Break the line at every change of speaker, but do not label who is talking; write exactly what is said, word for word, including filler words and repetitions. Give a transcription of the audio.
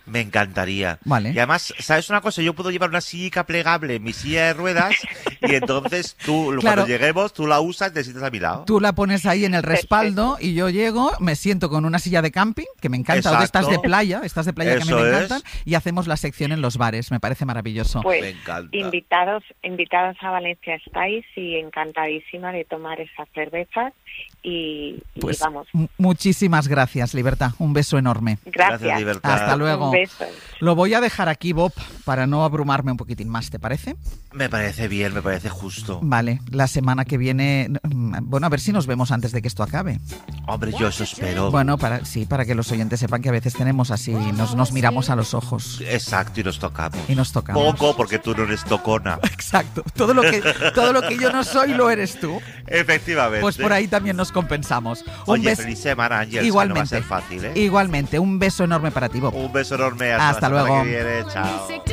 Me encantaría.
Vale.
Y además, ¿sabes una cosa? Yo puedo llevar una silla plegable, mi silla de ruedas, y entonces tú,
Claro.
cuando lleguemos, tú la usas, te sientas a mi lado.
Tú la pones ahí en el respaldo
Perfecto.
y yo llego, me siento con una silla de camping, que me encanta, o de estas
Exacto.
de playa, estas de playa que a mí
Eso
me
es.
encantan, y hacemos la sección en los bares, me parece maravilloso.
Pues
Me encanta.
invitados, invitados a Valencia estáis y encantadísima de tomar esas cervezas y, y
Pues
vamos.
m- muchísimas gracias, Libertad, un beso enorme.
Gracias.
Gracias, Libertad.
Hasta luego.
Un beso.
Lo voy a dejar aquí, Bob, para no abrumarme un poquitín más, ¿te parece?
Me parece bien, me parece justo.
Vale, la semana que viene, mm, bueno, a ver si nos vemos antes de que esto acabe.
Hombre, yo eso espero.
Bueno, para sí, para que los oyentes sepan que a veces tenemos así, nos, nos miramos a los ojos
Exacto, y nos tocamos.
y nos tocamos.
Poco, porque tú no eres tocona.
Exacto, todo lo que todo lo que yo no soy lo eres tú.
Efectivamente.
Pues por ahí también nos compensamos. Un
Oye,
beso.
feliz semana, Ángel.
Igualmente.
No va a ser fácil, ¿eh?
Igualmente, un beso enorme para ti, Bob.
Un beso enorme.
Hasta
Hasta, la semana
luego.
que viene. Chao.